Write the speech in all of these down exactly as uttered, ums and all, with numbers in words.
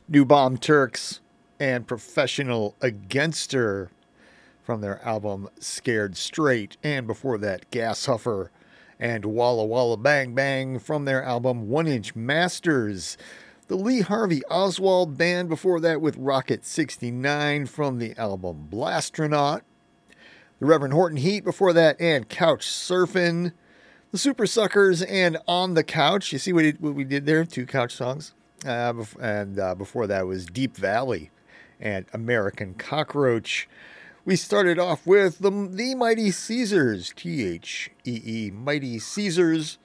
New Bomb Turks and Professional Againster from their album Scared Straight. And before that, Gas Huffer and Walla Walla Bang Bang from their album One Inch Masters. The Lee Harvey Oswald Band before that with Rocket sixty-nine from the album Blastronaut. The Reverend Horton Heat before that and Couch Surfin'. The Super Suckers and On the Couch. You see what, it, what we did there? Two couch songs. Uh, and uh, before that was Deep Valley and American Cockroach. We started off with the, the Mighty Caesars, T H E E, Mighty Caesars.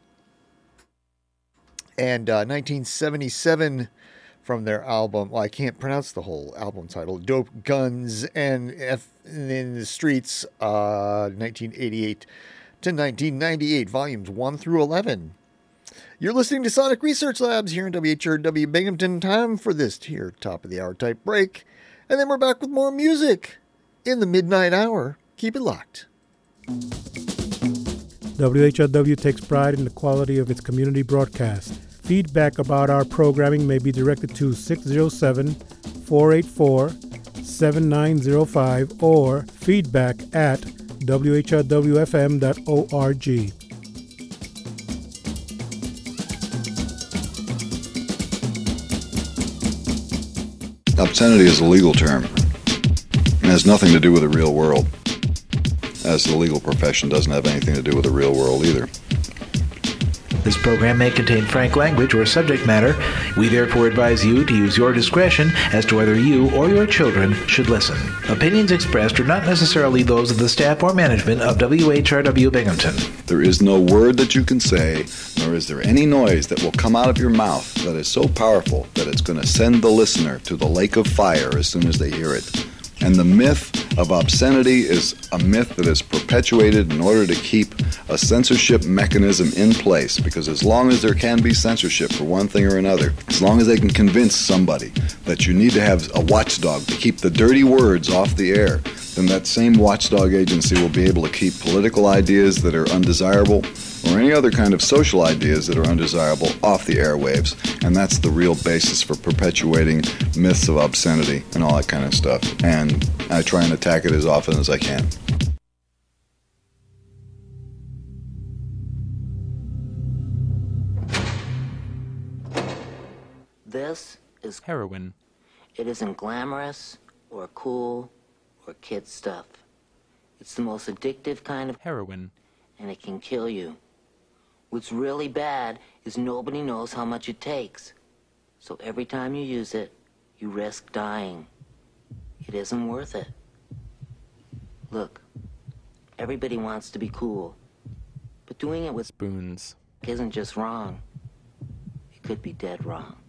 And uh, nineteen seventy-seven from their album, well, I can't pronounce the whole album title, Dope Guns and F in the Streets, uh, nineteen eighty-eight to nineteen ninety-eight, volumes one through eleven. You're listening to Sonic Research Labs here in W H R W Binghamton. Time for this here top of the hour type break. And then we're back with more music in the midnight hour. Keep it locked. W H R W takes pride in the quality of its community broadcast. Feedback about our programming may be directed to six oh seven, four eight four, seven nine oh five or feedback at w h r w f m dot org. Obscenity is a legal term. It has nothing to do with the real world, as the legal profession doesn't have anything to do with the real world either. This program may contain frank language or subject matter. We therefore advise you to use your discretion as to whether you or your children should listen. Opinions expressed are not necessarily those of the staff or management of W H R W Binghamton. There is no word that you can say, nor is there any noise that will come out of your mouth that is so powerful that it's going to send the listener to the lake of fire as soon as they hear it. And the myth of obscenity is a myth that is perpetuated in order to keep a censorship mechanism in place, because as long as there can be censorship for one thing or another, as long as they can convince somebody that you need to have a watchdog to keep the dirty words off the air, then that same watchdog agency will be able to keep political ideas that are undesirable or any other kind of social ideas that are undesirable off the airwaves. And that's the real basis for perpetuating myths of obscenity and all that kind of stuff. And I try and attack it as often as I can. This is heroin. It isn't glamorous or cool or kid stuff. It's the most addictive kind of heroin, and it can kill you. What's really bad is nobody knows how much it takes. So every time you use it, you risk dying. It isn't worth it. Look, everybody wants to be cool, but doing it with spoons isn't just wrong. It could be dead wrong.